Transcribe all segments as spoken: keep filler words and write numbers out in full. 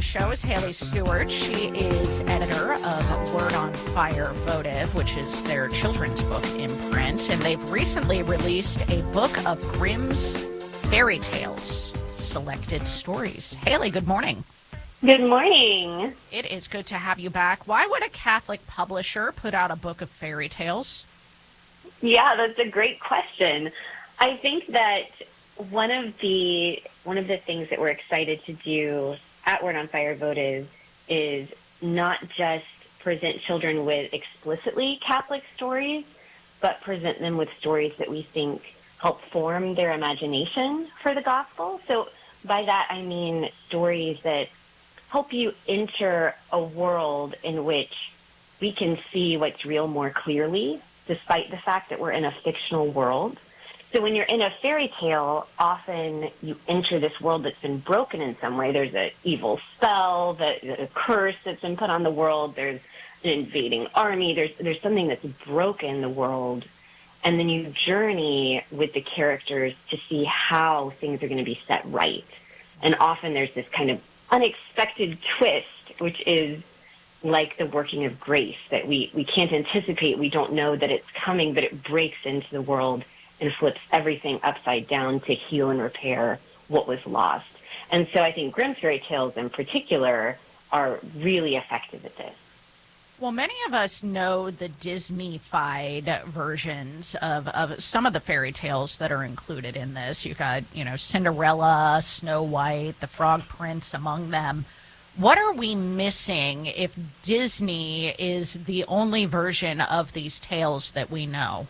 show is Haley Stewart. She is editor of Word on Fire Votive, which is their children's book imprint. And they've recently released a book of Grimm's fairy tales, selected stories. Haley, good morning. Good morning. It is good to have you back. Why would a Catholic publisher put out a book of fairy tales? Yeah, that's a great question. I think that one of the one of the things that we're excited to do at Word on Fire Votive is not just present children with explicitly Catholic stories, but present them with stories that we think help form their imagination for the gospel. So by that I mean stories that help you enter a world in which we can see what's real more clearly, despite the fact that we're in a fictional world. So when you're in a fairy tale, often you enter this world that's been broken in some way. There's an evil spell, that a curse that's been put on the world. There's an invading army. There's there's something that's broken the world. And then you journey with the characters to see how things are going to be set right. And often there's this kind of unexpected twist, which is like the working of grace, that we, we can't anticipate. We don't know that it's coming, but it breaks into the world and flips everything upside down to heal and repair what was lost. And so I think Grimm's fairy tales in particular are really effective at this. Well, many of us know the Disney-fied versions of, of some of the fairy tales that are included in this. You've got, you know, Cinderella, Snow White, the Frog Prince among them. What are we missing if Disney is the only version of these tales that we know?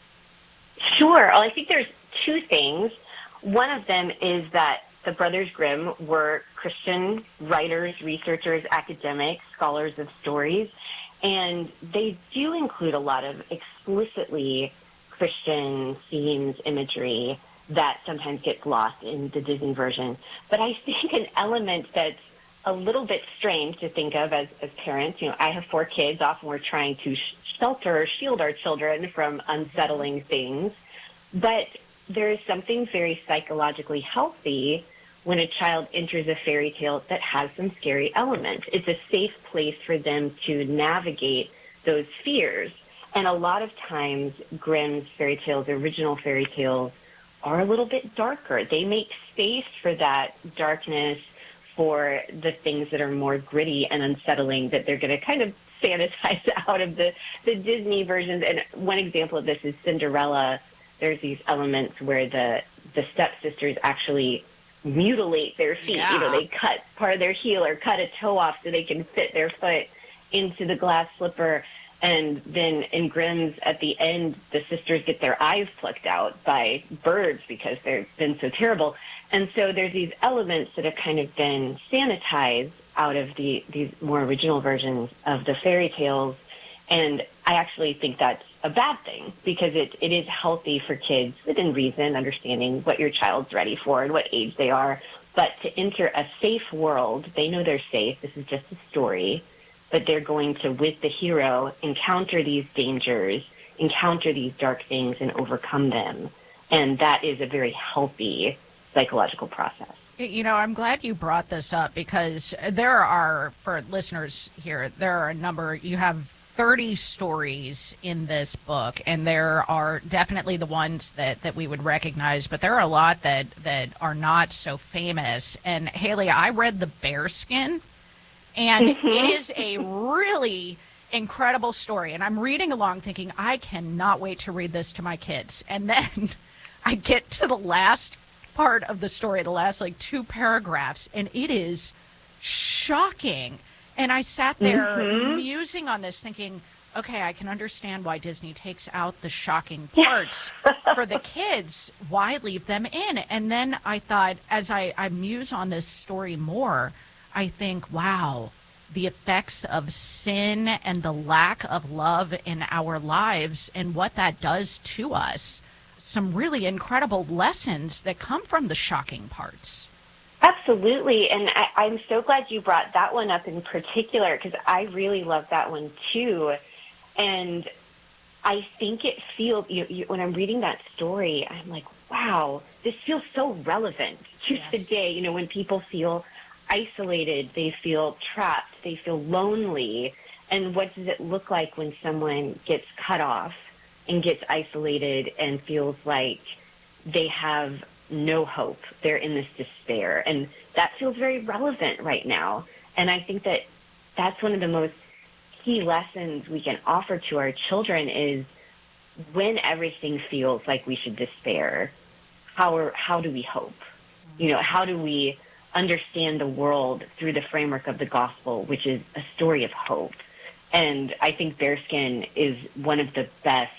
Sure. Well, I think there's two things. One of them is that the Brothers Grimm were Christian writers, researchers, academics, scholars of stories, and they do include a lot of explicitly Christian themes, imagery that sometimes gets lost in the Disney version. But I think an element that's a little bit strange to think of as, as parents, you know, I have four kids. Often we're trying to sh- shelter or shield our children from unsettling things. But there is something very psychologically healthy when a child enters a fairy tale that has some scary elements. It's a safe place for them to navigate those fears. And a lot of times, Grimm's fairy tales, original fairy tales, are a little bit darker. They make space for that darkness, for the things that are more gritty and unsettling that they're going to kind of sanitize out of the, the Disney versions. And one example of this is Cinderella. There's these elements where the, the stepsisters actually mutilate their feet. Yeah. You know, they cut part of their heel or cut a toe off so they can fit their foot into the glass slipper. And then in Grimm's, at the end, the sisters get their eyes plucked out by birds because they've been so terrible. And so there's these elements that have kind of been sanitized out of the these more original versions of the fairy tales. And I actually think that's a bad thing because it, it is healthy for kids within reason, understanding what your child's ready for and what age they are. But to enter a safe world, they know they're safe. This is just a story. But they're going to, with the hero, encounter these dangers, encounter these dark things, and overcome them. And that is a very healthy psychological process. You know, I'm glad you brought this up because there are, for listeners here, there are a number, you have thirty stories in this book, and there are definitely the ones that, that we would recognize, but there are a lot that, that are not so famous. And Haley, I read The Bearskin, and mm-hmm. it is a really incredible story. And I'm reading along thinking, I cannot wait to read this to my kids. And then I get to the last part of the story, the last like two paragraphs, and it is shocking. And I sat there mm-hmm. musing on this thinking, okay, I can understand why Disney takes out the shocking parts for the kids. Why leave them in? And then I thought, as I, I muse on this story more, I think, wow, the effects of sin and the lack of love in our lives and what that does to us. Some really incredible lessons that come from the shocking parts. Absolutely. And I, I'm so glad you brought that one up in particular because I really love that one too. And I think it feels, you, you, when I'm reading that story, I'm like, wow, this feels so relevant to yes. today, you know, when people feel isolated, they feel trapped, they feel lonely. And what does it look like when someone gets cut off and gets isolated and feels like they have no hope? They're in this despair. And that feels very relevant right now. And I think that that's one of the most key lessons we can offer to our children is when everything feels like we should despair, how are, how do we hope? You know, how do we understand the world through the framework of the gospel, which is a story of hope? And I think Bearskin is one of the best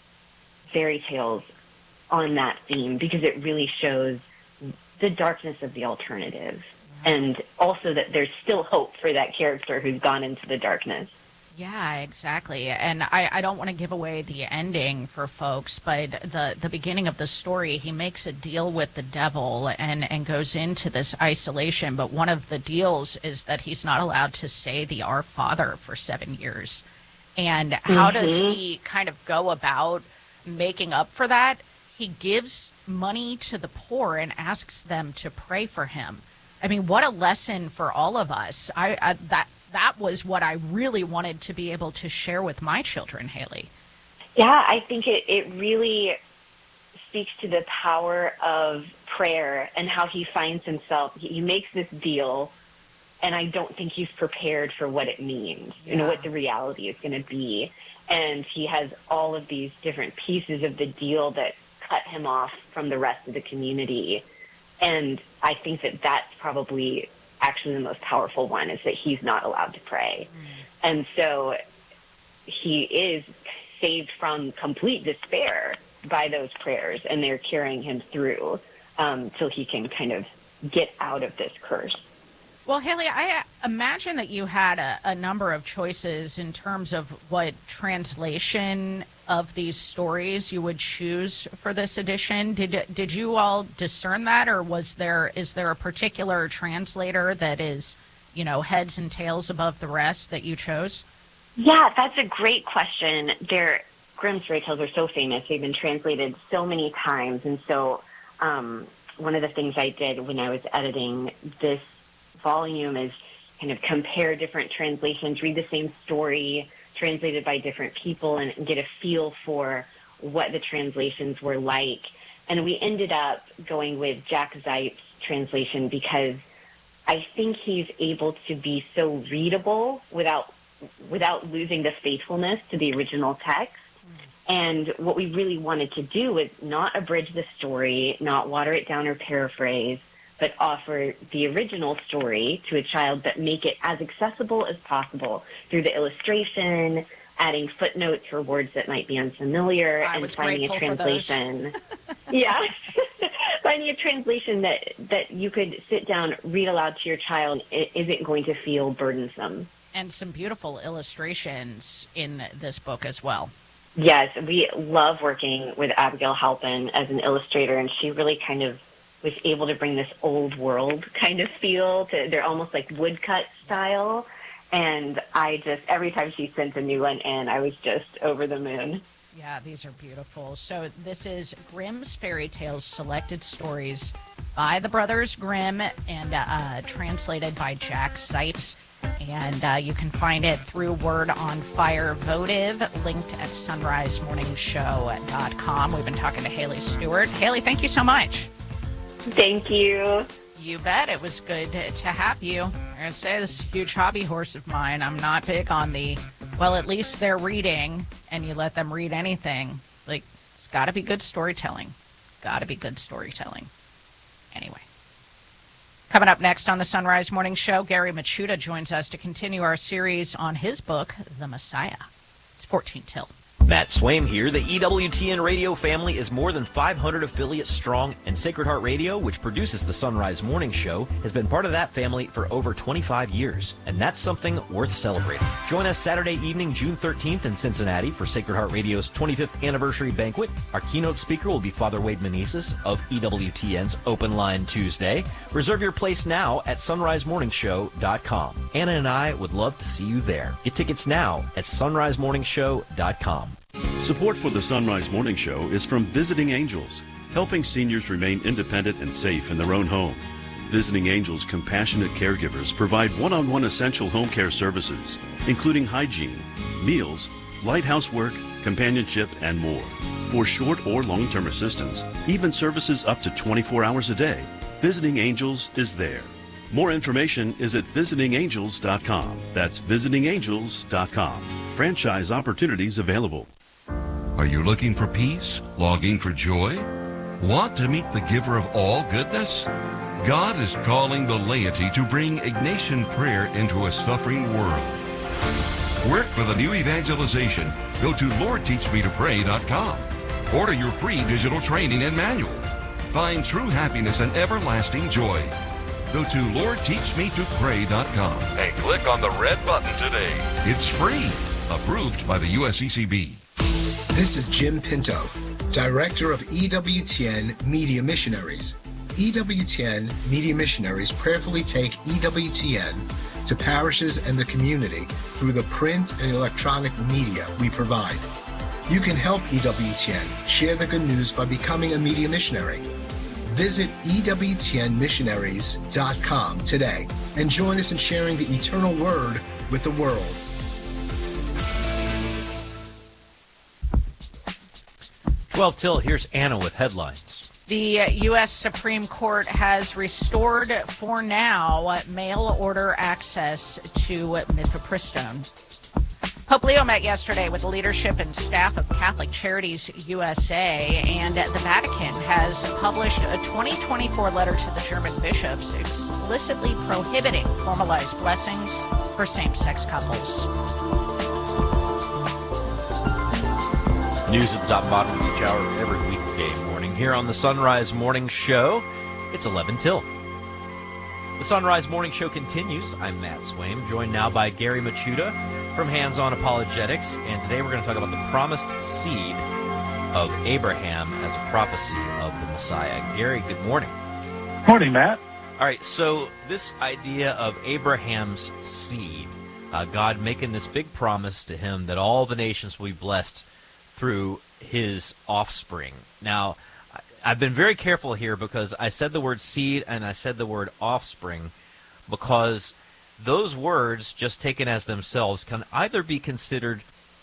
fairy tales on that theme because it really shows the darkness of the alternative and also that there's still hope for that character who's gone into the darkness. Yeah, exactly. And I, I don't want to give away the ending for folks, but the, the beginning of the story, he makes a deal with the devil and, and goes into this isolation. But one of the deals is that he's not allowed to say the Our Father for seven years. And how mm-hmm. does he kind of go about making up for that? He gives money to the poor and asks them to pray for him. I mean, what a lesson for all of us. I, I that that was what I really wanted to be able to share with my children, Haley. Yeah, I think it, it really speaks to the power of prayer and how he finds himself. He, he makes this deal, and I don't think he's prepared for what it means, yeah. you know, what the reality is going to be. And he has all of these different pieces of the deal that cut him off from the rest of the community. And I think that that's probably actually the most powerful one, is that he's not allowed to pray. Mm. And so he is saved from complete despair by those prayers, and they're carrying him through um, till he can kind of get out of this curse. Well, Haley, I imagine that you had a, a number of choices in terms of what translation of these stories you would choose for this edition. Did did you all discern that, or was there is there a particular translator that is, you know, heads and tails above the rest that you chose? Yeah, that's a great question. Their Grimm's fairy tales are so famous; they've been translated so many times, and so um, one of the things I did when I was editing this volume is kind of compare different translations, read the same story translated by different people, and get a feel for what the translations were like. And we ended up going with Jack Zeip's translation because I think he's able to be so readable without without losing the faithfulness to the original text. And what we really wanted to do was not abridge the story, not water it down or paraphrase, but offer the original story to a child, but make it as accessible as possible through the illustration, adding footnotes for words that might be unfamiliar, I and finding a translation. yeah, finding a translation that, that you could sit down, read aloud to your child, it isn't going to feel burdensome. And some beautiful illustrations in this book as well. Yes, we love working with Abigail Halpin as an illustrator, and she really kind of was able to bring this old world kind of feel to, they're almost like woodcut style. And I just, every time she sent a new one in, I was just over the moon. Yeah, these are beautiful. So this is Grimm's Fairy Tales Selected Stories by the Brothers Grimm and uh, translated by Jack Zeip. And uh, you can find it through Word on Fire Votive, linked at sunrise morning show dot com. We've been talking to Haley Stewart. Haley, thank you so much. Thank you. You bet. It was good to have you. I'm going to say this huge hobby horse of mine. I'm not big on the, well, at least they're reading and you let them read anything. Like, it's got to be good storytelling. Got to be good storytelling. Anyway. Coming up next on the Sunrise Morning Show, Gary Michuta joins us to continue our series on his book, The Messiah. It's fourteen till. Matt Swaim here. The E W T N radio family is more than five hundred affiliates strong, and Sacred Heart Radio, which produces the Sunrise Morning Show, has been part of that family for over twenty-five years, and that's something worth celebrating. Join us Saturday evening, June thirteenth in Cincinnati for Sacred Heart Radio's twenty-fifth anniversary banquet. Our keynote speaker will be Father Wade Meneses of E W T N's Open Line Tuesday. Reserve your place now at sunrise morning show dot com. Anna and I would love to see you there. Get tickets now at sunrise morning show dot com. Support for the Sunrise Morning Show is from Visiting Angels, helping seniors remain independent and safe in their own home. Visiting Angels compassionate caregivers provide one-on-one essential home care services, including hygiene, meals, light housework, companionship, and more. For short or long-term assistance, even services up to twenty-four hours a day, Visiting Angels is there. More information is at visiting angels dot com. That's visiting angels dot com. Franchise opportunities available. Are you looking for peace? Longing for joy? Want to meet the giver of all goodness? God is calling the laity to bring Ignatian prayer into a suffering world. Work for the new evangelization. Go to lord teach me to pray dot com. Order your free digital training and manual. Find true happiness and everlasting joy. Go to lord teach me to pray dot com and click on the red button today. It's free. Approved by the U S C C B. This is Jim Pinto, Director of E W T N Media Missionaries. E W T N Media Missionaries prayerfully take E W T N to parishes and the community through the print and electronic media we provide. You can help E W T N share the good news by becoming a media missionary. Visit E W T N missionaries dot com today and join us in sharing the eternal word with the world. twelve till, here's Anna with headlines. The U S Supreme Court has restored, for now, mail-order access to mifepristone. Pope Leo met yesterday with the leadership and staff of Catholic Charities U S A, and the Vatican has published a twenty twenty-four letter to the German bishops explicitly prohibiting formalized blessings for same-sex couples. News at the top and bottom of each hour every weekday morning here on the Sunrise Morning Show. It's eleven till. The Sunrise Morning Show continues. I'm Matt Swaim, joined now by Gary Machuda from Hands On Apologetics. And today we're going to talk about the promised seed of Abraham as a prophecy of the Messiah. Gary, good morning. Morning, Matt. All right, so this idea of Abraham's seed, uh, God making this big promise to him that all the nations will be blessed through his offspring. Now, I've been very careful here because I said the word seed and I said the word offspring because those words, just taken as themselves, can either be considered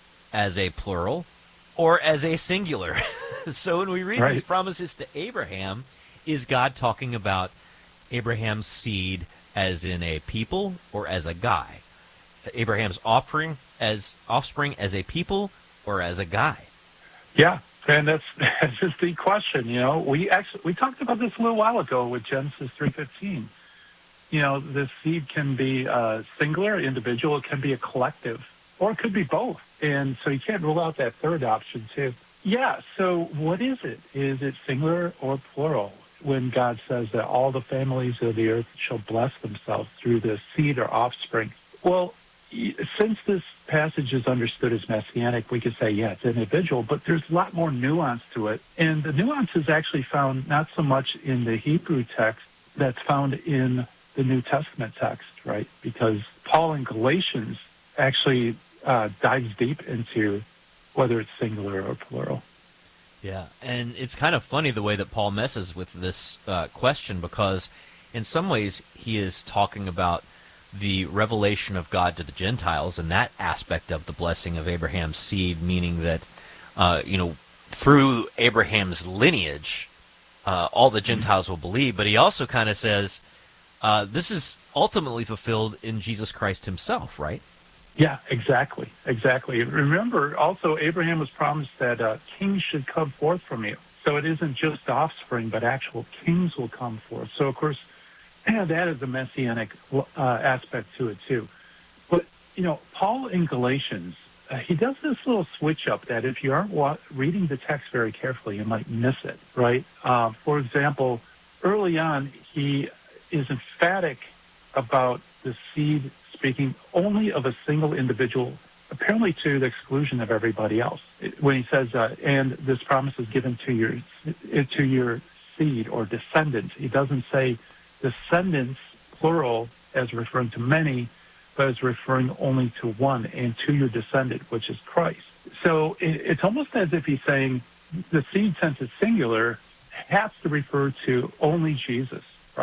as a plural or as a singular. So when we read right. these promises to Abraham, is God talking about Abraham's seed as in a people or as a guy? Abraham's offspring as offspring as a people or as a guy? Yeah, and that's that's just the question. You know, we actually we talked about this a little while ago with Genesis three fifteen. You know, the seed can be a singular, individual. It can be a collective, or it could be both. And so you can't rule out that third option too. Yeah. So what is it? Is it singular or plural? When God says that all the families of the earth shall bless themselves through the seed or offspring. Well, since this passage is understood as messianic, we could say, yeah, it's individual, but there's a lot more nuance to it. And the nuance is actually found not so much in the Hebrew text that's found in the New Testament text, right? Because Paul in Galatians actually uh, dives deep into whether it's singular or plural. Yeah, and it's kind of funny the way that Paul messes with this uh, question because in some ways he is talking about the revelation of God to the Gentiles and that aspect of the blessing of Abraham's seed, meaning that, uh, you know, through Abraham's lineage, uh, all the Gentiles will believe. But he also kind of says uh, this is ultimately fulfilled in Jesus Christ himself, right? Yeah, exactly, exactly. Remember, also, Abraham was promised that uh, kings should come forth from you. So it isn't just offspring, but actual kings will come forth. So, of course, yeah, that is a messianic uh, aspect to it, too. But, you know, Paul in Galatians, uh, he does this little switch up that if you aren't wa- reading the text very carefully, you might miss it, right? Uh, for example, early on, he is emphatic about the seed speaking only of a single individual, apparently to the exclusion of everybody else. When he says, uh, and this promise is given to your, to your seed or descendants, he doesn't say descendants, plural, as referring to many, but as referring only to one, and to your descendant, which is Christ. So it, it's almost as if he's saying the seed, since it's singular, has to refer to only Jesus, right?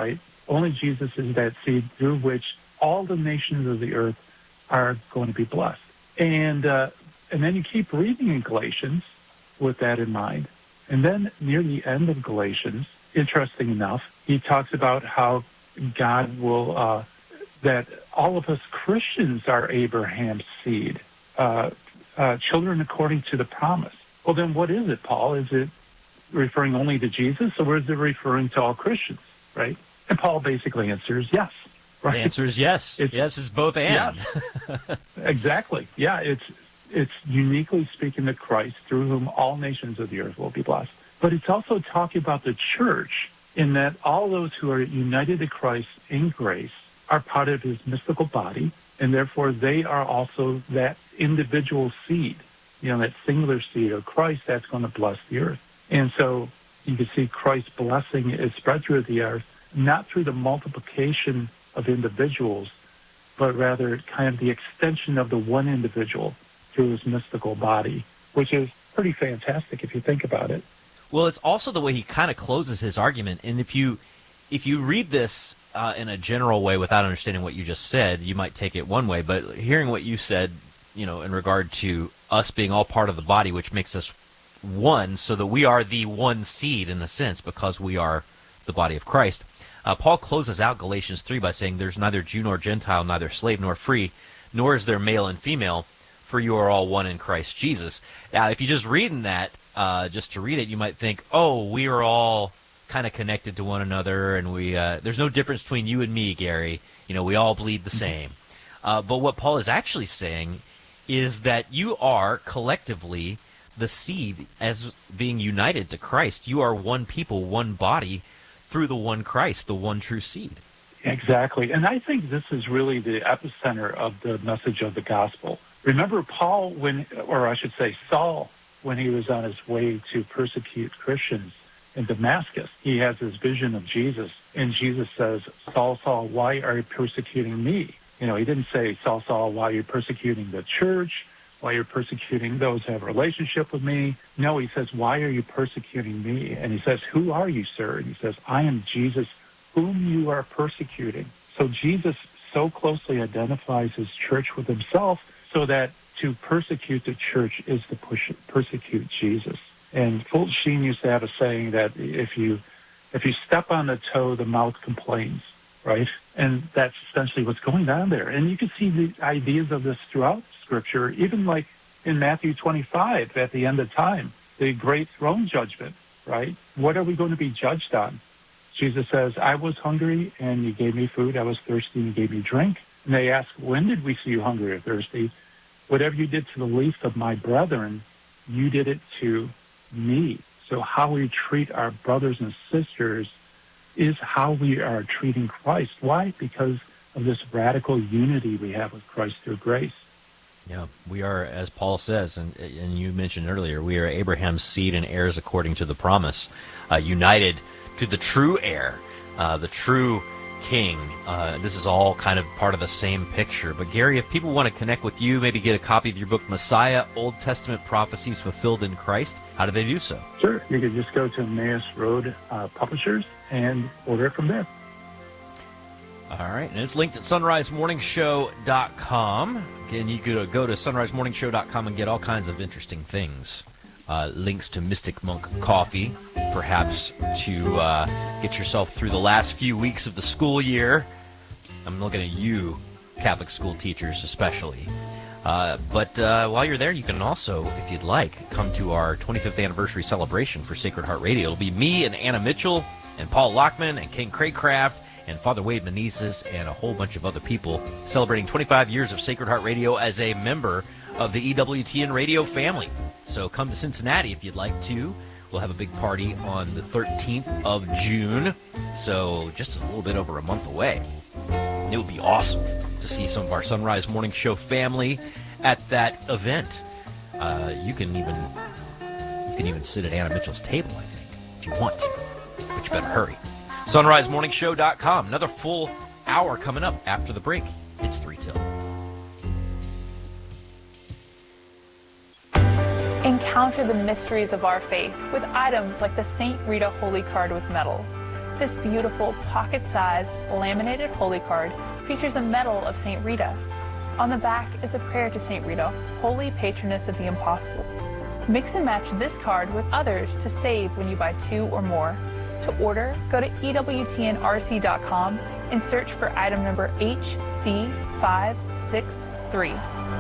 Only Jesus is that seed through which all the nations of the earth are going to be blessed. And uh, and then you keep reading in Galatians with that in mind. And then near the end of Galatians, interesting enough, he talks about how God will, uh, that all of us Christians are Abraham's seed, uh, uh, children according to the promise. Well, then what is it, Paul? Is it referring only to Jesus, or is it referring to all Christians, right? And Paul basically answers yes. Right? The answer is yes. It's, yes is both and. Yes. Exactly. Yeah, it's it's uniquely speaking to Christ, through whom all nations of the earth will be blessed. But it's also talking about the church, in that all those who are united to Christ in grace are part of his mystical body, and therefore they are also that individual seed, you know, that singular seed of Christ that's going to bless the earth. And so you can see Christ's blessing is spread through the earth, not through the multiplication of individuals, but rather kind of the extension of the one individual through his mystical body, which is pretty fantastic if you think about it. Well, it's also the way he kind of closes his argument. And if you if you read this uh, in a general way without understanding what you just said, you might take it one way. But hearing what you said, you know, in regard to us being all part of the body, which makes us one, so that we are the one seed in a sense, because we are the body of Christ. Uh, Paul closes out Galatians three by saying, "There's neither Jew nor Gentile, neither slave nor free, nor is there male and female, for you are all one in Christ Jesus." Now, if you just reading that, uh, just to read it, you might think, oh, we are all kind of connected to one another, and we uh, there's no difference between you and me, Gary. You know, we all bleed the same. Uh, but what Paul is actually saying is that you are collectively the seed as being united to Christ. You are one people, one body, through the one Christ, the one true seed. Exactly. And I think this is really the epicenter of the message of the gospel. Remember Paul, when, or I should say Saul, when he was on his way to persecute Christians in Damascus, he has this vision of Jesus, and Jesus says, "Saul, Saul, why are you persecuting me?" You know, he didn't say, "Saul, Saul, why are you persecuting the church? Why you're persecuting those who have a relationship with me?" No, he says, "Why are you persecuting me?" And he says, "Who are you, sir?" And he says, "I am Jesus, whom you are persecuting." So Jesus so closely identifies his church with himself, so that to persecute the church is to push, persecute Jesus. And Fulton Sheen used to have a saying that if you if you step on the toe, the mouth complains, right? And that's essentially what's going on there. And you can see the ideas of this throughout Scripture, even like in Matthew twenty-five, at the end of time, the great throne judgment, right? What are we going to be judged on? Jesus says, "I was hungry and you gave me food. I was thirsty and you gave me drink." And they ask, "When did we see you hungry or thirsty?" "Whatever you did to the least of my brethren, you did it to me." So how we treat our brothers and sisters is how we are treating Christ. Why? Because of this radical unity we have with Christ through grace. Yeah, we are, as Paul says, and, and you mentioned earlier, we are Abraham's seed and heirs according to the promise, uh, united to the true heir, uh, the true king. Uh, this is all kind of part of the same picture. But Gary, if people want to connect with you, maybe get a copy of your book, Messiah, Old Testament Prophecies Fulfilled in Christ, how do they do so? Sure. You could just go to Emmaus Road uh, Publishers and order it from there. All right, and it's linked at sunrise morning show dot com. Again, you could go to sunrise morning show dot com and get all kinds of interesting things. Uh, links to Mystic Monk Coffee, perhaps to uh, get yourself through the last few weeks of the school year. I'm looking at you, Catholic school teachers especially. Uh, but uh, while you're there, you can also, if you'd like, come to our twenty-fifth anniversary celebration for Sacred Heart Radio. It'll be me and Anna Mitchell and Paul Lockman and King Craycraft and Father Wade Menezes and a whole bunch of other people celebrating twenty-five years of Sacred Heart Radio as a member of the E W T N radio family. So come to Cincinnati if you'd like to. We'll have a big party on the thirteenth of June, so just a little bit over a month away. And it would be awesome to see some of our Sunrise Morning Show family at that event. Uh, you can even you can even sit at Anna Mitchell's table, I think, if you want to, but you better hurry. sunrise morning show dot com. Another full hour coming up after the break. It's three till. Encounter the mysteries of our faith with items like the Saint Rita Holy Card with medal. This beautiful pocket-sized laminated holy card features a medal of Saint Rita. On the back is a prayer to Saint Rita, holy patroness of the impossible. Mix and match this card with others to save when you buy two or more. To order, go to E W T N R C dot com and search for item number H C five six three.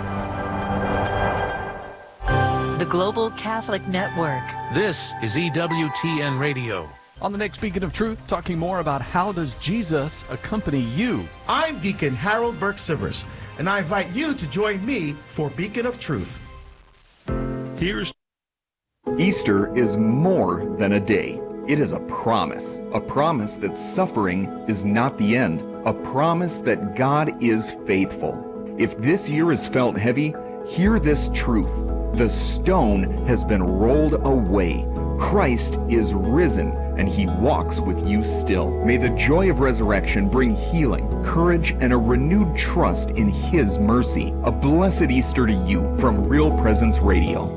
The Global Catholic Network. This is E W T N Radio. On the next Beacon of Truth, talking more about how does Jesus accompany you. I'm Deacon Harold Burke-Sivers, and I invite you to join me for Beacon of Truth. Here's Easter is more than a day. It is a promise. A promise that suffering is not the end. A promise that God is faithful. If this year has felt heavy, hear this truth. The stone has been rolled away. Christ is risen, and he walks with you still. May the joy of resurrection bring healing, courage, and a renewed trust in his mercy. A blessed Easter to you from Real Presence Radio.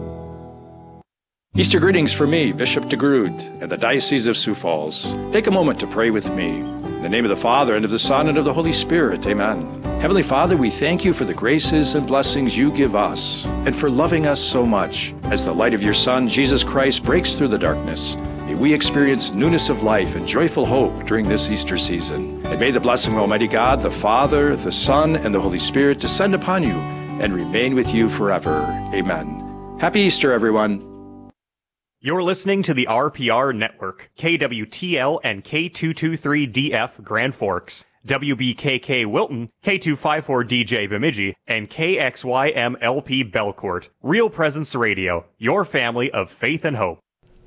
Easter greetings for me, Bishop DeGrood, and the Diocese of Sioux Falls. Take a moment to pray with me. In the name of the Father, and of the Son, and of the Holy Spirit, amen. Heavenly Father, we thank you for the graces and blessings you give us, and for loving us so much. As the light of your Son, Jesus Christ, breaks through the darkness, may we experience newness of life and joyful hope during this Easter season. And may the blessing of Almighty God, the Father, the Son, and the Holy Spirit descend upon you and remain with you forever. Amen. Happy Easter, everyone. You're listening to the R P R Network, K W T L and K two twenty-three D F Grand Forks, W B K K Wilton, K two fifty-four D J Bemidji, and K X Y M L P Belcourt. Real Presence Radio, your family of faith and hope.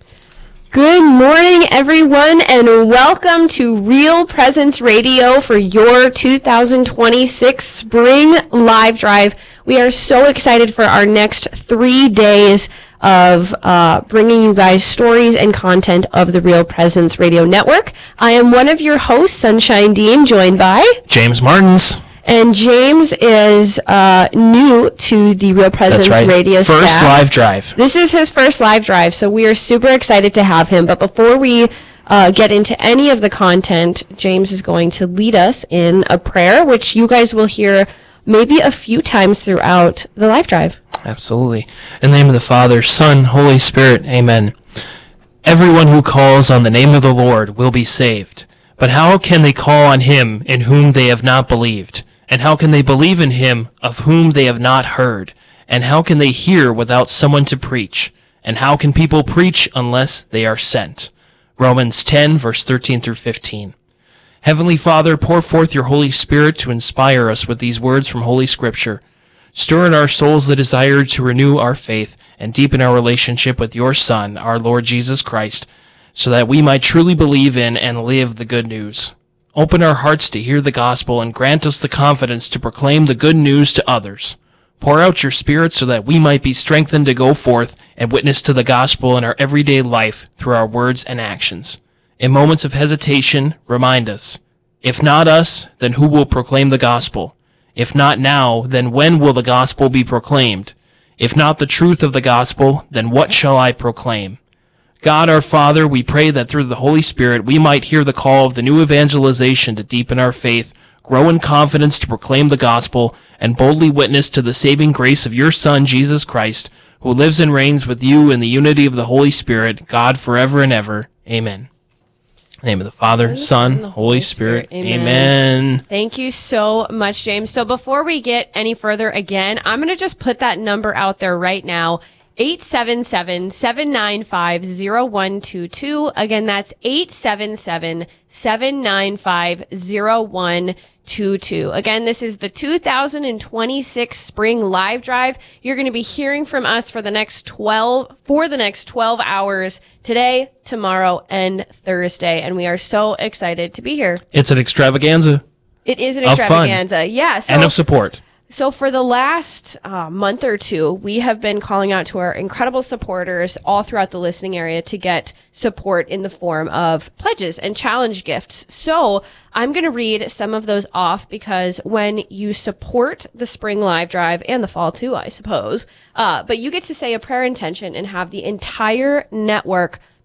Good morning, everyone, and welcome to Real Presence Radio for your two thousand twenty-six Spring Live Drive. We are so excited for our next three days of uh, bringing you guys stories and content of the Real Presence Radio Network. I am one of your hosts, Sunshine Dean, joined by James Martins. And James is uh, new to the Real Presence That's right. Radio first staff. First live drive. This is his first live drive, so we are super excited to have him. But before we uh, get into any of the content, James is going to lead us in a prayer, which you guys will hear maybe a few times throughout the live drive. Absolutely. In the name of the Father, Son, Holy Spirit, amen. Everyone who calls on the name of the Lord will be saved. But how can they call on him in whom they have not believed? And how can they believe in him of whom they have not heard? And how can they hear without someone to preach? And how can people preach unless they are sent? Romans ten, verse thirteen through fifteen. Heavenly Father, pour forth your Holy Spirit to inspire us with these words from Holy Scripture. Stir in our souls the desire to renew our faith and deepen our relationship with your Son, our Lord Jesus Christ, so that we might truly believe in and live the good news. Open our hearts to hear the gospel and grant us the confidence to proclaim the good news to others. Pour out your Spirit so that we might be strengthened to go forth and witness to the gospel in our everyday life through our words and actions. In moments of hesitation, remind us, if not us, then who will proclaim the gospel? If not now, then when will the gospel be proclaimed? If not the truth of the gospel, then what shall I proclaim? God our Father, we pray that through the Holy Spirit we might hear the call of the new evangelization to deepen our faith, grow in confidence to proclaim the gospel, and boldly witness to the saving grace of your Son, Jesus Christ, who lives and reigns with you in the unity of the Holy Spirit, God forever and ever. Amen. In the name of the Father, Son, Holy, Holy Spirit. Spirit. Amen. Amen. Thank you so much, James. So before we get any further, again, I'm going to just put that number out there right now. eight seven seven, seven nine five, zero one two two. Again, that's eight seven seven, seven nine five, zero one two two. Again, this is the two thousand twenty-six Spring Live Drive. You're going to be hearing from us for the next twelve, for the next twelve hours today, tomorrow, and Thursday. And we are so excited to be here. It's an extravaganza. It is an of extravaganza. Fun. Yeah. So, and of support. So for the last uh, month or two, we have been calling out to our incredible supporters all throughout the listening area to get support in the form of pledges and challenge gifts. So I'm going to read some of those off because when you support the Spring Live Drive and the fall too, I suppose, uh, but you get to say a prayer intention and have the entire network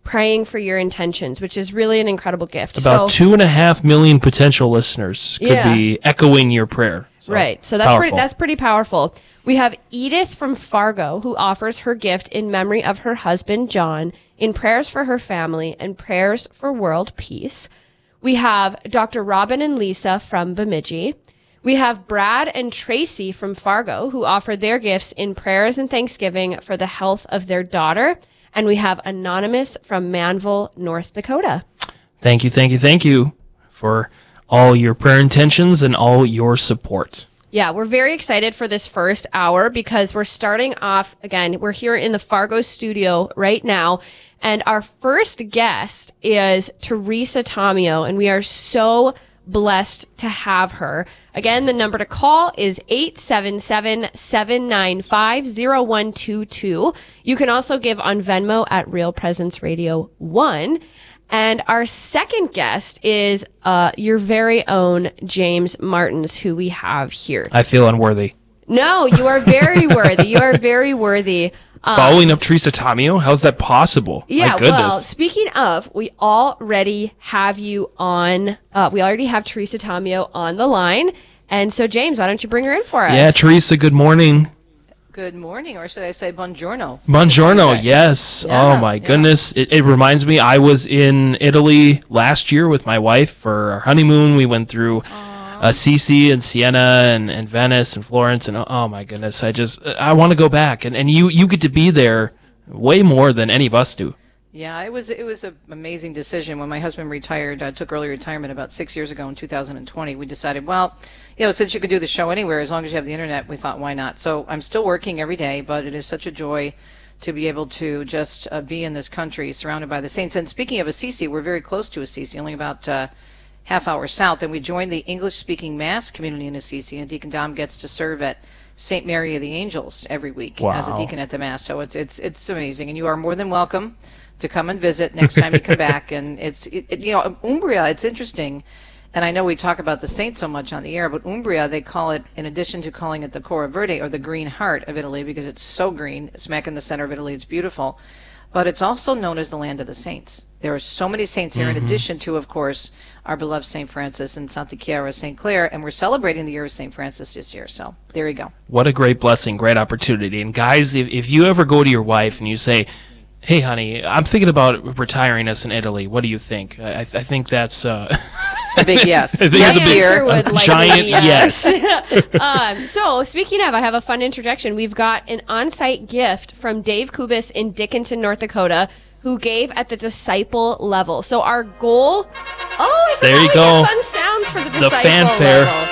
praying for your intentions, which is really an incredible gift. About so, two and a half million potential listeners could Yeah. be echoing your prayer. So, right. So that's powerful. pretty, that's pretty powerful. We have Edith from Fargo, who offers her gift in memory of her husband, John, in prayers for her family and prayers for world peace. We have Doctor Robin and Lisa from Bemidji. We have Brad and Tracy from Fargo, who offer their gifts in prayers and thanksgiving for the health of their daughter. And we have Anonymous from Manville, North Dakota. Thank you, thank you, thank you for all your prayer intentions and all your support. Yeah, we're very excited for this first hour because we're starting off, again, we're here in the Fargo studio right now, and our first guest is Teresa Tomeo, and we are so blessed to have her. Again, the number to call is eight seven seven, seven nine five, zero one two two. You can also give on Venmo at Real Presence Radio one. And our second guest is uh, your very own James Martins, who we have here. I feel unworthy. No, you are very worthy. You are very worthy. Um, Following up Teresa Tomeo? How's that possible? Yeah, My goodness. well, speaking of, we already have you on, uh, we already have Teresa Tomeo on the line. And so, James, why don't you bring her in for us? Yeah, Teresa, good morning. Good morning, or should I say buongiorno? Buongiorno, yes. Yeah, oh, my yeah. goodness. It, it reminds me, I was in Italy last year with my wife for our honeymoon. We went through uh, Assisi and Siena and, and Venice and Florence. And oh, my goodness, I just, I want to go back. And, and you, you get to be there way more than any of us do. Yeah, it was it was an amazing decision. When my husband retired, uh, took early retirement about six years ago in two thousand twenty, we decided, well, you know, since you could do the show anywhere, as long as you have the internet, we thought, why not? So I'm still working every day, but it is such a joy to be able to just uh, be in this country surrounded by the saints. And speaking of Assisi, we're very close to Assisi, only about uh, half hour south, and we joined the English-speaking Mass community in Assisi, and Deacon Dom gets to serve at Saint Mary of the Angels every week Wow. as a deacon at the Mass. So it's it's it's amazing, and you are more than welcome to come and visit next time you come back. And it's, it, it, you know, Umbria, it's interesting, and I know we talk about the saints so much on the air, but Umbria, they call it, in addition to calling it the Cora Verde, or the green heart of Italy, because it's so green, smack in the center of Italy, it's beautiful, but it's also known as the land of the saints. There are so many saints here, Mhm. in addition to, of course, our beloved Saint Francis and Santa Chiara Saint Clare, and we're celebrating the year of Saint Francis this year, so there you go. What a great blessing, great opportunity. And guys, if, if you ever go to your wife and you say, hey, honey, I'm thinking about retiring us in Italy. What do you think? I, I think that's uh, a big yes. I think My that's a big, answer would a likely giant be yes. yes. um, so, speaking of, I have a fun interjection. We've got an on-site gift from Dave Kubis in Dickinson, North Dakota, who gave at the disciple level. So our goal... Oh, I There forgot you we go. had fun sounds for the The disciple fanfare. level.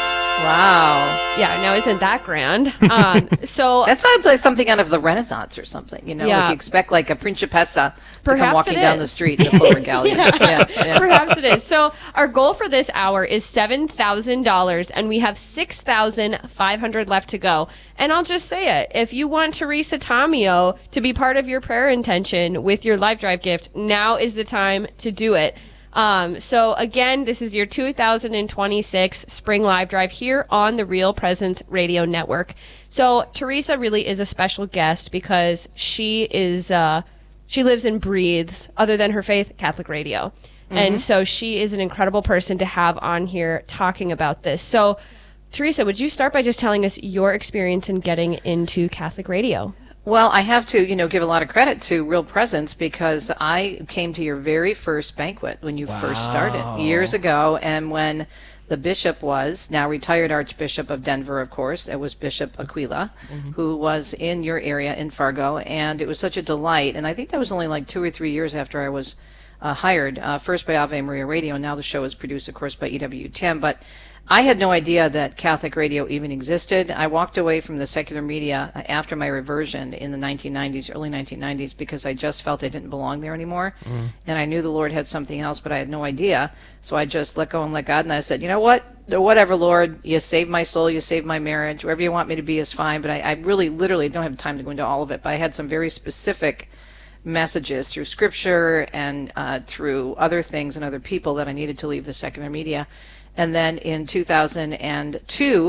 Wow. Yeah, now isn't that grand? Um, so That sounds like something out of the Renaissance or something, you know? Yeah. Like you expect like a principessa to Perhaps come walking it down the is. street in a full regalia. Yeah. Yeah, yeah. Perhaps it is. So our goal for this hour is seven thousand dollars, and we have six thousand five hundred dollars left to go. And I'll just say it. If you want Teresa Tomeo to be part of your prayer intention with your Live Drive gift, now is the time to do it. Um, so again, this is your two thousand twenty-six Spring Live Drive here on the Real Presence Radio Network. So Teresa really is a special guest because she is, uh, she lives and breathes, other than her faith, Catholic radio. Mhm. And so she is an incredible person to have on here talking about this. So Teresa, would you start by just telling us your experience in getting into Catholic radio? Well, I have to, you know, give a lot of credit to Real Presence because I came to your very first banquet when you first started years ago, and when the bishop was, now retired Archbishop of Denver, of course, it was Bishop Aquila, Mhm. who was in your area in Fargo, and it was such a delight. And I think that was only like two or three years after I was uh, hired, uh, first by Ave Maria Radio, and now the show is produced, of course, by E W T M. But I had no idea that Catholic radio even existed. I walked away from the secular media after my reversion in the nineteen nineties, early nineteen nineties, because I just felt I didn't belong there anymore. Mm. And I knew the Lord had something else, but I had no idea. So I just let go and let God, and I said, you know what? Whatever, Lord, you saved my soul, you saved my marriage, wherever you want me to be is fine. But I, I really, literally don't have time to go into all of it, but I had some very specific messages through scripture and uh, through other things and other people that I needed to leave the secular media. And then in two thousand two,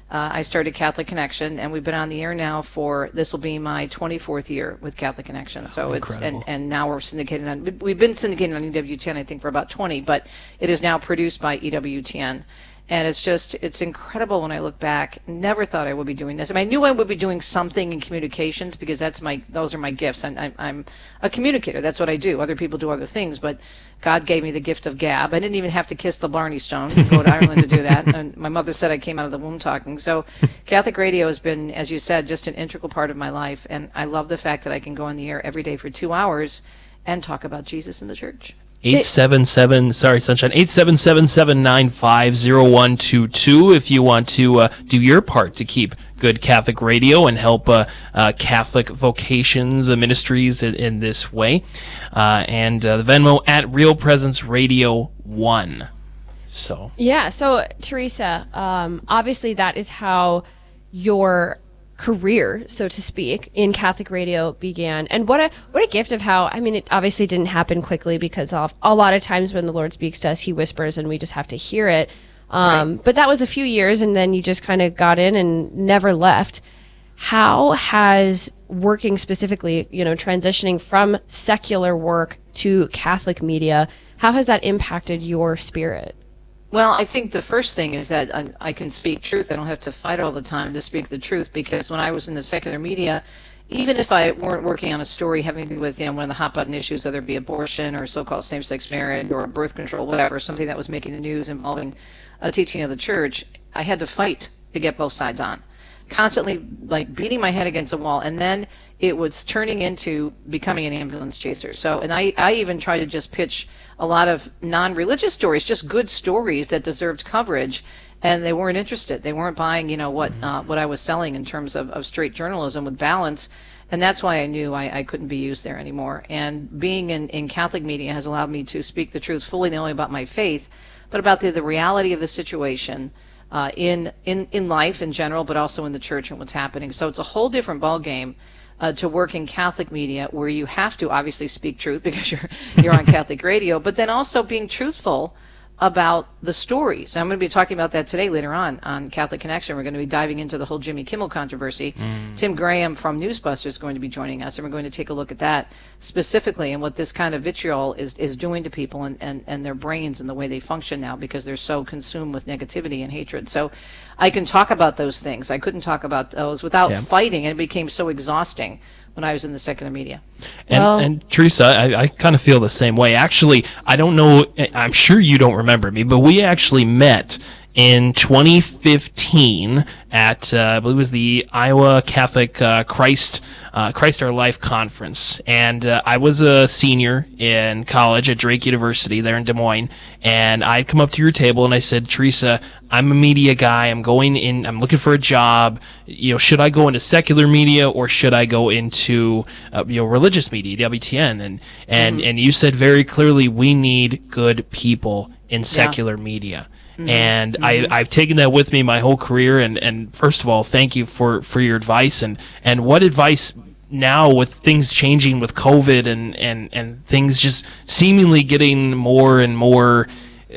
uh, I started Catholic Connection, and we've been on the air now for, this will be my twenty-fourth year with Catholic Connection. So Oh, it's, and, incredible. and now we're syndicated on, we've been syndicated on E W T N, I think, for about twenty, but it is now produced by E W T N. And it's just, it's incredible when I look back. Never thought I would be doing this. I mean, I knew I would be doing something in communications because that's my, those are my gifts. I'm, I'm, I'm a communicator. That's what I do. Other people do other things, but God gave me the gift of gab. I didn't even have to kiss the Blarney Stone and go to Ireland to do that. And my mother said I came out of the womb talking. So Catholic radio has been, as you said, just an integral part of my life. And I love the fact that I can go on the air every day for two hours and talk about Jesus in the church. eight seven seven, sorry, Sunshine, eight seven seven, seven nine five, zero one two two if you want to uh, do your part to keep good Catholic radio and help uh, uh, Catholic vocations and ministries in, in this way. Uh, and uh, the Venmo at Real Presence Radio one. So Yeah, so Teresa, um, obviously that is how your career, so to speak, in Catholic radio began. And what a what a gift of how, I mean, it obviously didn't happen quickly because of, a lot of times when the Lord speaks to us, he whispers and we just have to hear it. Um, right. But that was a few years, and then you just kind of got in and never left. How has working specifically, you know, transitioning from secular work to Catholic media, how has that impacted your spirit? Well, I think the first thing is that I, I can speak truth. I don't have to fight all the time to speak the truth, because when I was in the secular media, even if I weren't working on a story having to do with, you know, one of the hot button issues, whether it be abortion or so-called same-sex marriage or birth control, whatever, something that was making the news involving a teaching of the church, I had to fight to get both sides on. Constantly, like, beating my head against the wall, and then it was turning into becoming an ambulance chaser. So, and I, I even tried to just pitch a lot of non-religious stories, just good stories that deserved coverage, and they weren't interested. They weren't buying, you know, what uh, what I was selling in terms of, of straight journalism with balance, and that's why I knew I, I couldn't be used there anymore. And being in, in Catholic media has allowed me to speak the truth fully, not only about my faith, but about the, the reality of the situation, Uh, in, in, in life in general, but also in the church and what's happening. So it's a whole different ballgame uh, to work in Catholic media, where you have to obviously speak truth because you're you're on Catholic radio, but then also being truthful about the stories. I'm going to be talking about that today later on on Catholic Connection. We're going to be diving into the whole Jimmy Kimmel controversy. Mm. Tim Graham from Newsbusters is going to be joining us, and we're going to take a look at that specifically and what this kind of vitriol is, is doing to people and, and, and their brains and the way they function now, because they're so consumed with negativity and hatred. So I can talk about those things. I couldn't talk about those without yeah. fighting, and it became so exhausting when I was in the secular media. And, well, and Teresa, I, I kind of feel the same way. Actually, I don't know, I'm sure you don't remember me, but we actually met in twenty fifteen at, uh, I believe it was the Iowa Catholic uh, Christ uh, Christ Our Life Conference. And uh, I was a senior in college at Drake University there in Des Moines. And I'd come up to your table and I said, Teresa, I'm a media guy. I'm going in, I'm looking for a job. You know, should I go into secular media or should I go into, uh, you know, religious media, W T N? And, and, mm-hmm. and you said very clearly, we need good people in secular yeah. media. Mm-hmm. And mm-hmm. I, I've taken that with me my whole career. And, and first of all, thank you for, for your advice. And, and what advice now with things changing with COVID and, and, and things just seemingly getting more and more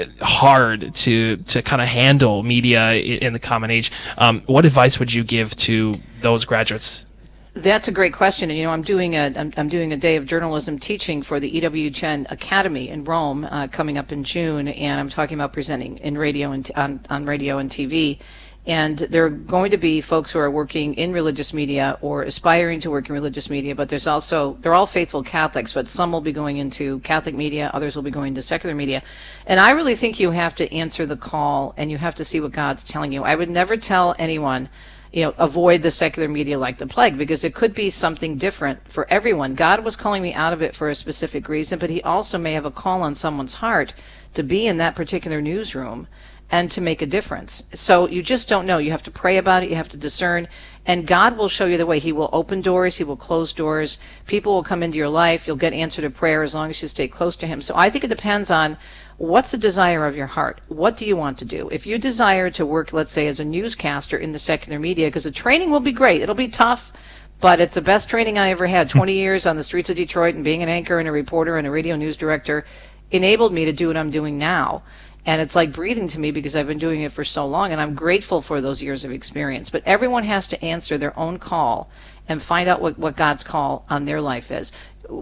hard to, to kind of handle media in the common age. Um, what advice would you give to those graduates? That's a great question. And, you know, I'm doing a I'm, I'm doing a day of journalism teaching for the E W T N Academy in Rome uh, coming up in June, and I'm talking about presenting in radio and t- on on radio and T V. And there are going to be folks who are working in religious media or aspiring to work in religious media, but there's also, they're all faithful Catholics, but some will be going into Catholic media, others will be going to secular media. And I really think you have to answer the call and you have to see what God's telling you. I would never tell anyone, you know, avoid the secular media like the plague, because it could be something different for everyone. God was calling me out of it for a specific reason, but he also may have a call on someone's heart to be in that particular newsroom and to make a difference. So you just don't know. You have to pray about it. You have to discern. And God will show you the way. He will open doors. He will close doors. People will come into your life. You'll get answer to prayer as long as you stay close to him. So I think it depends on what's the desire of your heart. What do you want to do? If you desire to work, let's say, as a newscaster in the secular media, because the training will be great. It'll be tough, but it's the best training I ever had. twenty years on the streets of Detroit and being an anchor and a reporter and a radio news director enabled me to do what I'm doing now. And it's like breathing to me because I've been doing it for so long, and I'm grateful for those years of experience. But everyone has to answer their own call and find out what, what God's call on their life is.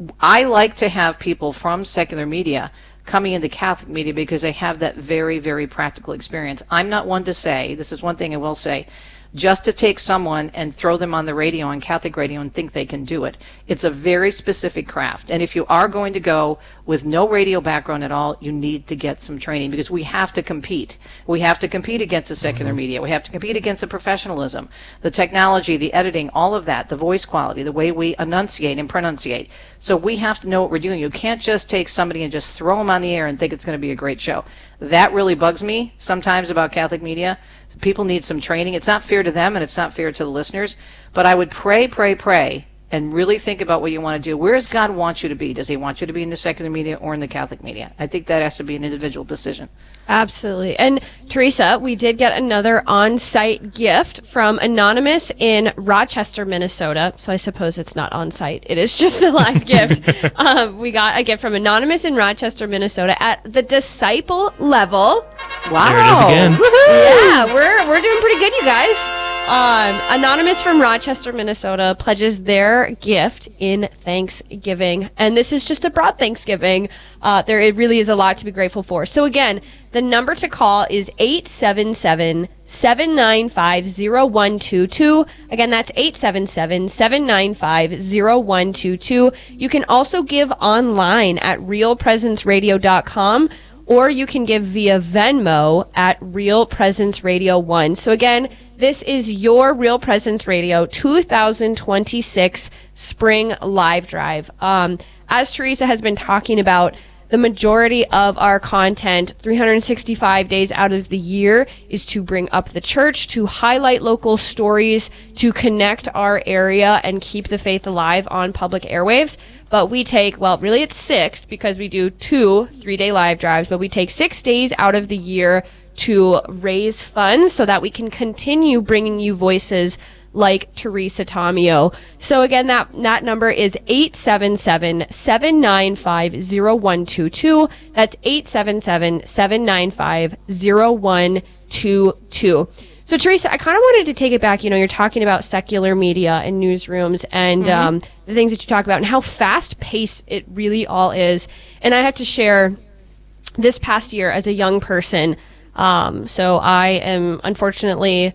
I like to have people from secular media coming into Catholic media because they have that very, very practical experience. I'm not one to say, this is one thing I will say, just to take someone and throw them on the radio, on Catholic radio, and think they can do it. It's a very specific craft. And if you are going to go with no radio background at all, you need to get some training because we have to compete. We have to compete against the secular mm-hmm. media. We have to compete against the professionalism, the technology, the editing, all of that, the voice quality, the way we enunciate and pronunciate. So we have to know what we're doing. You can't just take somebody and just throw them on the air and think it's going to be a great show. That really bugs me sometimes about Catholic media. People need some training. It's not fair to them and it's not fair to the listeners. But I would pray, pray, pray, and really think about what you want to do. Where does God want you to be? Does he want you to be in the secular media or in the Catholic media? I think that has to be an individual decision. Absolutely. And Teresa, we did get another on-site gift from Anonymous in Rochester, Minnesota. So I suppose it's not on-site. It is just a live gift. Um, we got a gift from Anonymous in Rochester, Minnesota at the disciple level. Wow. There it is again. Woohoo! Yeah, we're, we're doing pretty good, you guys. Um, Anonymous from Rochester, Minnesota pledges their gift in Thanksgiving. And this is just a broad Thanksgiving. Uh, there it really is a lot to be grateful for. So again, the number to call is eight seven seven, seven nine five, zero one two two. Again, that's eight seven seven, seven nine five, zero one two two. You can also give online at real presence radio dot com. Or you can give via Venmo at Real Presence Radio one. So again, this is your Real Presence Radio two thousand twenty-six Spring Live Drive. Um, as Teresa has been talking about, the majority of our content, three hundred sixty-five days out of the year, is to bring up the church, to highlight local stories, to connect our area and keep the faith alive on public airwaves. But we take, well, really it's six because we do two three-day live drives, but we take six days out of the year to raise funds so that we can continue bringing you voices like Teresa Tomeo. So again, that, that number is eight seven seven, seven nine five, zero one two two. That's eight seven seven, seven nine five, zero one two two. So Teresa, I kind of wanted to take it back. You know, you're talking about secular media and newsrooms and mm-hmm. um, the things that you talk about and how fast-paced it really all is. And I have to share this past year as a young person. Um, so I am, unfortunately,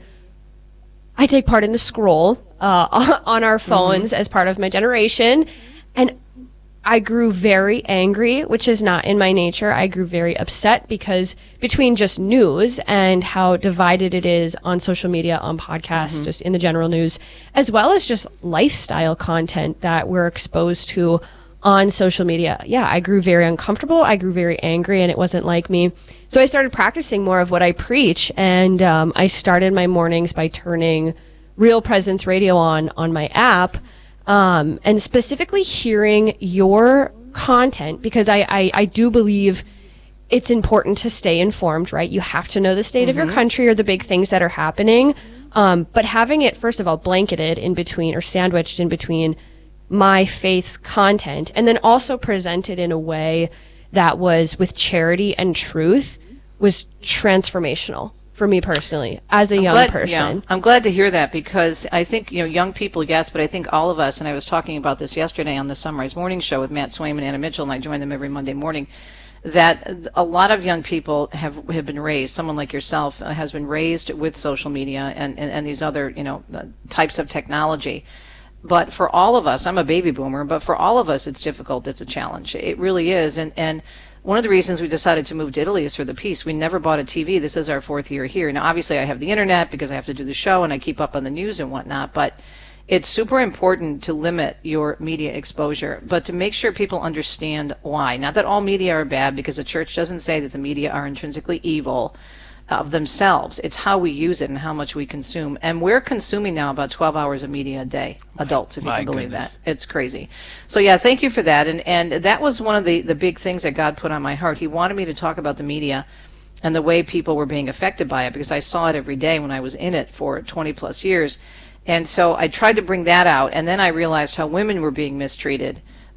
I take part in the scroll uh, on our phones mm-hmm. as part of my generation. And I grew very angry, which is not in my nature. I grew very upset because between just news and how divided it is on social media, on podcasts, mm-hmm. just in the general news, as well as just lifestyle content that we're exposed to on social media. Yeah, I grew very uncomfortable. I grew very angry, and it wasn't like me. So I started practicing more of what I preach, and um, I started my mornings by turning Real Presence Radio on on my app, um, and specifically hearing your content, because I, I, I do believe it's important to stay informed, right? You have to know the state mm-hmm. of your country or the big things that are happening, um, but having it, first of all, blanketed in between or sandwiched in between my faith's content, and then also presented in a way that was with charity and truth, was transformational for me personally as a I'm young glad, person. Yeah, I'm glad to hear that, because I think, you know, young people, yes, but I think all of us, and I was talking about this yesterday on the Sunrise Morning Show with Matt Swaim and Anna Mitchell, and I join them every Monday morning, that a lot of young people have have been raised, someone like yourself uh, has been raised with social media and, and, and these other, you know, uh, types of technology. But for all of us, I'm a baby boomer, but for all of us, it's difficult. It's a challenge. It really is. And and one of the reasons we decided to move to Italy is for the peace. We never bought a T V. This is our fourth year here. Now, obviously, I have the internet because I have to do the show and I keep up on the news and whatnot. But it's super important to limit your media exposure, but to make sure people understand why. Not that all media are bad, because the church doesn't say that the media are intrinsically evil of themselves. It's how we use it and how much we consume. And we're consuming now about twelve hours of media a day, adults, if you can believe that. It's crazy. So yeah, thank you for that. And and that was one of the, the big things that God put on my heart. He wanted me to talk about the media and the way people were being affected by it, because I saw it every day when I was in it for twenty plus years. And so I tried to bring that out, and then I realized how women were being mistreated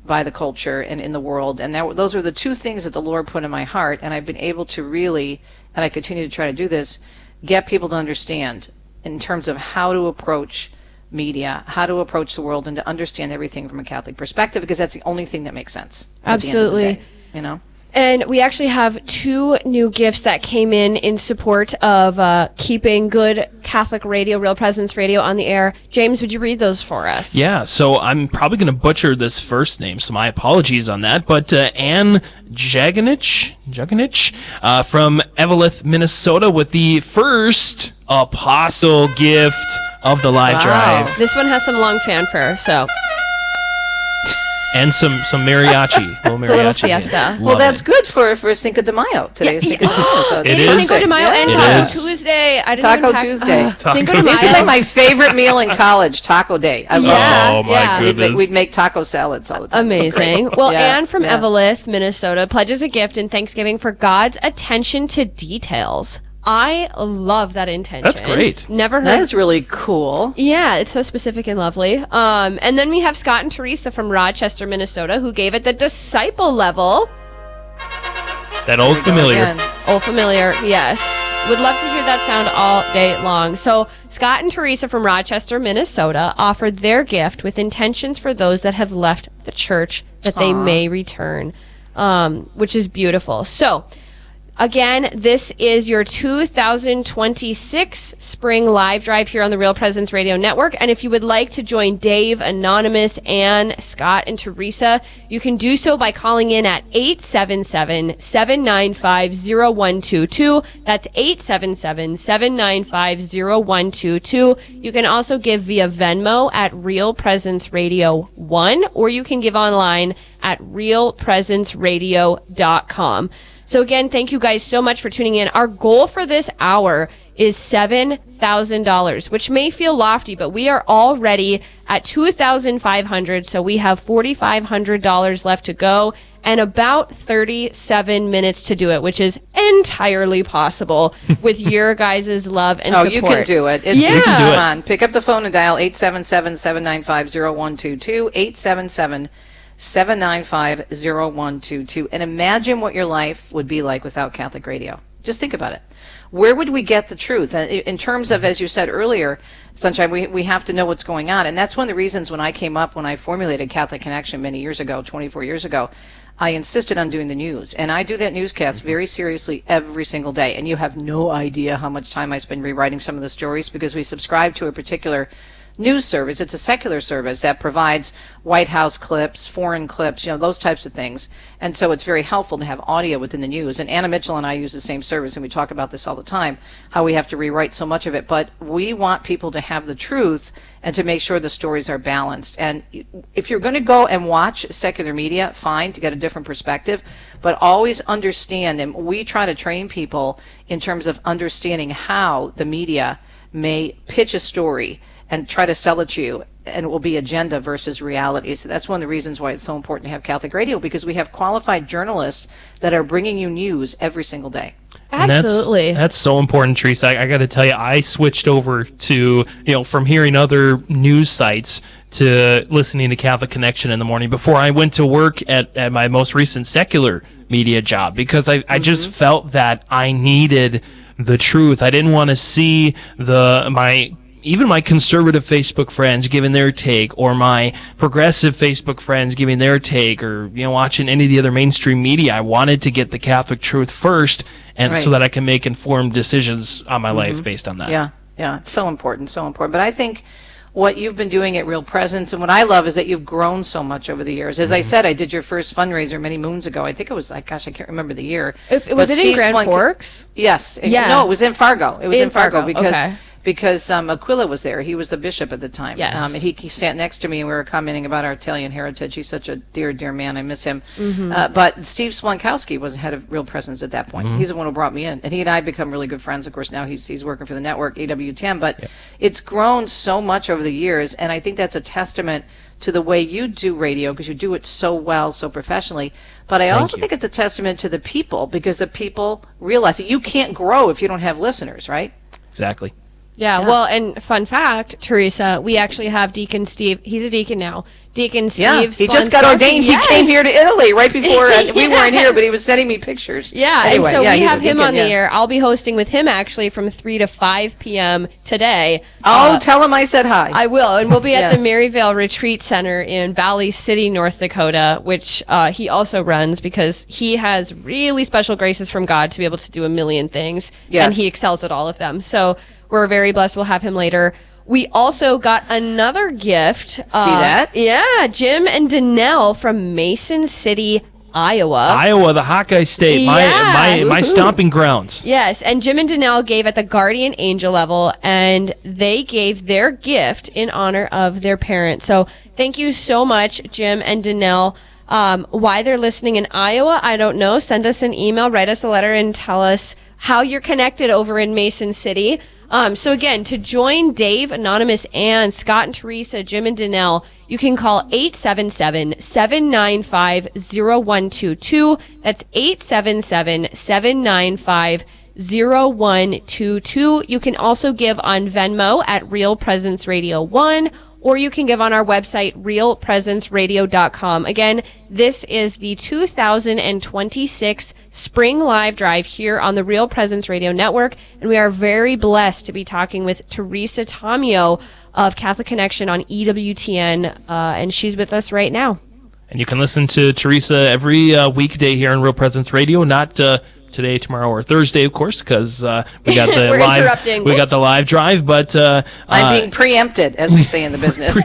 by the culture and in the world. And that, those are the two things that the Lord put in my heart. And I've been able to really, and I continue to try to do this, get people to understand in terms of how to approach media, how to approach the world, and to understand everything from a Catholic perspective, because that's the only thing that makes sense. Absolutely. At the end of the day, you know? And we actually have two new gifts that came in in support of uh, keeping good Catholic radio, Real Presence Radio, on the air. James, would you read those for us? Yeah, so I'm probably going to butcher this first name, so my apologies on that. But uh, Ann Jaganich, Jaganich uh, from Eveleth, Minnesota, with the first apostle gift of the live Wow. drive. This one has some long fanfare, so... And some, some mariachi. Little mariachi. It's a little siesta. Love Well, that's it. good for, for Cinco de Mayo. Today is Cinco de Mayo. So It It is. is Cinco de Mayo and It Taco is. Tuesday. I didn't Taco even pack- Tuesday. Uh, Taco Cinco de This Mayo. is like my favorite meal in college, Taco Day. I love Yeah, Oh, it. my yeah. We'd make, goodness. we'd make taco salads all the time. Amazing. Well, Yeah, Anne from yeah. Eveleth, Minnesota, pledges a gift in Thanksgiving for God's attention to details. I love that intention. That's great. Never heard. That is really cool. Yeah, it's so specific and lovely. Um, and then we have Scott and Teresa from Rochester, Minnesota, who gave it the disciple level. That old familiar. Again. Old familiar, yes. Would love to hear that sound all day long. So Scott and Teresa from Rochester, Minnesota, offered their gift with intentions for those that have left the church that they Aw. may return, um, which is beautiful. So again, this is your two thousand twenty-six spring live drive here on the Real Presence Radio Network. And if you would like to join Dave, Anonymous, Ann, Scott, and Teresa, you can do so by calling in at eight seven seven, seven nine five, zero one two two. That's eight seven seven, seven nine five, zero one two two. You can also give via Venmo at Real Presence Radio one, or you can give online at real presence radio dot com. So again, thank you guys so much for tuning in. Our goal for this hour is seven thousand dollars, which may feel lofty, but we are already at two thousand five hundred dollars, so we have four thousand five hundred dollars left to go and about thirty-seven minutes to do it, which is entirely possible with your guys' love and Oh, support. you can do it. It's, Yeah. You can do it. Come on, pick up the phone and dial eight seven seven, seven nine five, zero one two two, eight seven seven, seven nine five, zero one two two. And imagine what your life would be like without Catholic radio. Just think about it. Where would we get the truth? And in terms of, as you said earlier, Sunshine, we, we have to know what's going on. And that's one of the reasons when I came up, when I formulated Catholic Connection many years ago, twenty-four years ago, I insisted on doing the news. And I do that newscast very seriously every single day. And you have no idea how much time I spend rewriting some of the stories, because we subscribe to a particular news service. It's a secular service that provides White House clips, foreign clips, you know, those types of things. And so it's very helpful to have audio within the news. And Anna Mitchell and I use the same service, and we talk about this all the time, how we have to rewrite so much of it. But we want people to have the truth and to make sure the stories are balanced. And if you're going to go and watch secular media, fine, to get a different perspective, but always understand, and we try to train people in terms of understanding how the media may pitch a story and try to sell it to you, and it will be agenda versus reality. So that's one of the reasons why it's so important to have Catholic radio, because we have qualified journalists that are bringing you news every single day. And that's- Absolutely. That's, so important, Teresa. I, I got to tell you, I switched over to, you know, from hearing other news sites to listening to Catholic Connection in the morning before I went to work at, at my most recent secular media job, because I, I just felt that I needed the truth. I didn't want to see the my even my conservative Facebook friends giving their take, or my progressive Facebook friends giving their take, or, you know, watching any of the other mainstream media. I wanted to get the Catholic truth first, and Right. so that I can make informed decisions on my life based on that. Yeah, yeah, it's so important, so important. But I think what you've been doing at Real Presence, and what I love, is that you've grown so much over the years. As I said, I did your first fundraiser many moons ago. I think it was like, gosh, I can't remember the year. If, was But it in Steve Grand Swank- Forks? Yes. It- Yeah. No, it was in Fargo. It was in, In Fargo, Fargo, because okay. because um, Aquila was there. He was the bishop at the time. Yes. Um, and he, he sat next to me, and we were commenting about our Italian heritage. He's such a dear, dear man. I miss him. Mhm. Uh, but Steve Swankowski was head of Real Presence at that point. Mhm. He's the one who brought me in, and he and I become really good friends. Of course, now he's he's working for the network A W ten. But it's grown so much over the years, and I think that's a testament to the way you do radio, because you do it so well, so professionally. But I Thank also you. think it's a testament to the people, because the people realize that you can't grow if you don't have listeners, right? Exactly. Yeah, yeah, well, and fun fact, Teresa, we actually have Deacon Steve. He's a deacon now. Deacon Steve. Yeah, he just got ordained. Yes. He came here to Italy right before yes. we weren't here, but he was sending me pictures. Yeah, anyway, and so yeah, we have him deacon, on the yeah. air. I'll be hosting with him actually from three to five p.m. today. Oh, uh, tell him I said hi. I will, and we'll be yeah. at the Maryvale Retreat Center in Valley City, North Dakota, which uh, he also runs because he has really special graces from God to be able to do a million things, yes. and he excels at all of them. So we're very blessed. We'll have him later. We also got another gift. See uh, that? Yeah, Jim and Danelle from Mason City, Iowa. Iowa, the Hawkeye State, Yeah. my my, my stomping grounds. Yes, and Jim and Danelle gave at the guardian angel level, and they gave their gift in honor of their parents. So thank you so much, Jim and Danelle. Um, why they're listening in Iowa, I don't know. Send us an email, write us a letter, and tell us how you're connected over in Mason City. Um, so again, to join Dave, Anonymous, Ann, Scott and Teresa, Jim and Danelle, you can call eight seven seven, seven nine five, zero one two two. That's eight seven seven, seven nine five, zero one two two. You can also give on Venmo at Real Presence Radio one, or you can give on our website, real presence radio dot com. Again, this is the two thousand twenty-six Spring Live Drive here on the Real Presence Radio Network, and we are very blessed to be talking with Teresa Tomeo of Catholic Connection on E W T N, uh, and she's with us right now. And you can listen to Teresa every uh, weekday here on Real Presence Radio, not uh, today, tomorrow, or Thursday, of course, because uh, we got the We're live interrupting. we got the live drive. But uh, I'm uh, being preempted, as we say in the business,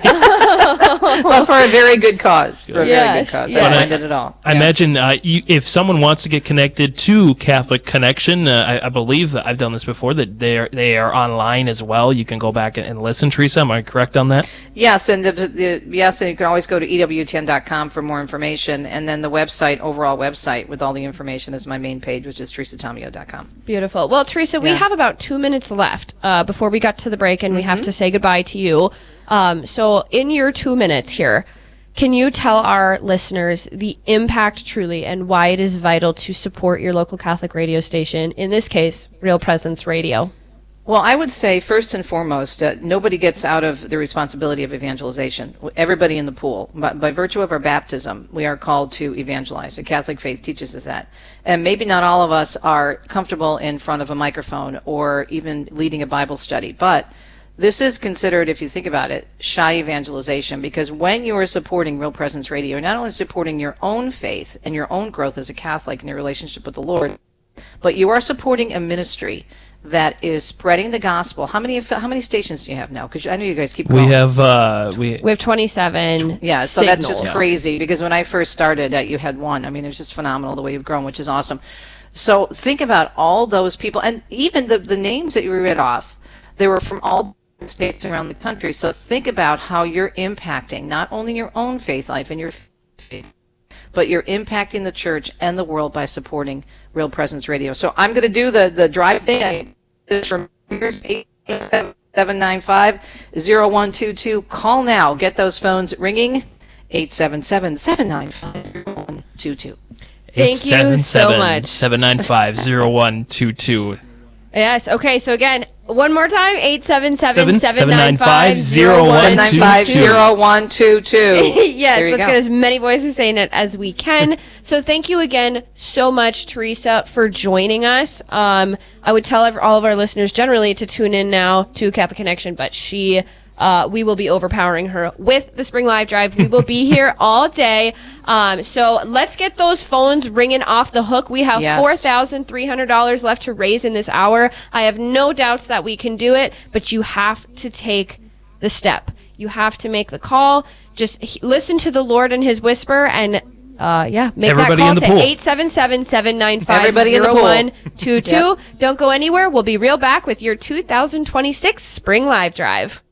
but for a very good cause. For a Yes, very good cause. yes. I don't mind it at all. I Yeah. imagine uh, you, if someone wants to get connected to Catholic Connection, uh, I, I believe that I've done this before, that they are, they are online as well. You can go back and, and listen, Teresa. Am I correct on that? Yes, and the, the, yes, and you can always go to E W T N dot com for more information, and then the website, overall website with all the information is my main page, which is teresa tomeo dot com. Beautiful. Well, Teresa, we Yeah. have about two minutes left uh, before we got to the break, and we have Mhm. to say goodbye to you. Um, so in your two minutes here, can you tell our listeners the impact truly and why it is vital to support your local Catholic radio station, in this case, Real Presence Radio? Well, I would say first and foremost, uh, nobody gets out of the responsibility of evangelization. Everybody in the pool. By, by virtue of our baptism, we are called to evangelize. The Catholic faith teaches us that. And maybe not all of us are comfortable in front of a microphone or even leading a Bible study, but this is considered, if you think about it, shy evangelization, because when you are supporting Real Presence Radio, you're not only supporting your own faith and your own growth as a Catholic and your relationship with the Lord, but you are supporting a ministry that is spreading the gospel. How many how many stations do you have now? Because I know you guys keep growing. We have uh, we We have twenty-seven Yeah, so signals. that's just crazy, because when I first started, uh, you had one. I mean, it was just phenomenal the way you've grown, which is awesome. So think about all those people, and even the, the names that you read off, they were from all states around the country. So think about how you're impacting not only your own faith life and your faith, but you're impacting the church and the world by supporting Real Presence Radio. So I'm going to do the, the drive thing. I this from eight seven nine five, zero one two two. Call now. Get those phones ringing. eight seven seven, seven nine five, zero one two two. Thank you so much. seven nine five, zero one two two. Yes. Okay. So again, one more time: eight seven seven, seven nine five, seven zero one nine five, zero one two two. Yes, There you let's go. get as many voices saying it as we can. So thank you again so much, Teresa, for joining us. Um, I would tell ev- all of our listeners generally to tune in now to Catholic Connection, but she... Uh, we will be overpowering her with the Spring Live Drive. We will be here all day. Um, so let's get those phones ringing off the hook. We have Yes. four thousand three hundred dollars left to raise in this hour. I have no doubts that we can do it, but you have to take the step. You have to make the call. Just h- listen to the Lord and his whisper, and uh, yeah, make Everybody that in call the to pool. eight seven seven, seven nine five, Everybody in the zero pool. one two two. Yep. Don't go anywhere. We'll be real back with your two thousand twenty-six Spring Live Drive.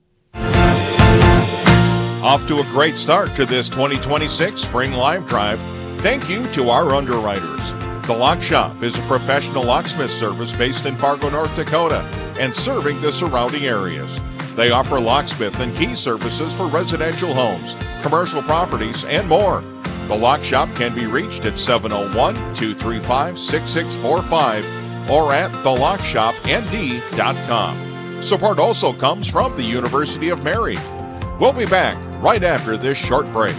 Off to a great start to this twenty twenty-six Spring Live Drive. Thank you to our underwriters. The Lock Shop is a professional locksmith service based in Fargo, North Dakota, and serving the surrounding areas. They offer locksmith and key services for residential homes, commercial properties, and more. The Lock Shop can be reached at seven oh one, two three five, six six four five or at the lock shop n d dot com. Support also comes from the University of Mary. We'll be back right after this short break.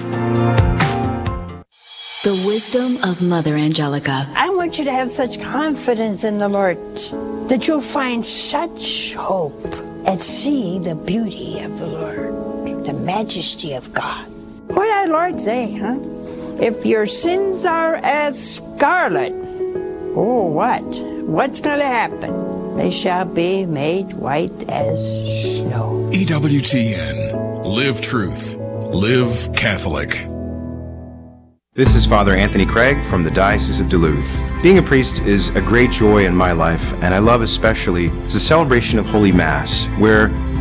The wisdom of Mother Angelica. I want you to have such confidence in the Lord that you'll find such hope and see the beauty of the Lord, the majesty of God. What did our Lord say, huh? If your sins are as scarlet, oh, what? What's going to happen? They shall be made white as snow. E W T N. Live truth. Live Catholic. This is Father Anthony Craig from the Diocese of Duluth. Being a priest is a great joy in my life, and I love especially the celebration of Holy Mass, where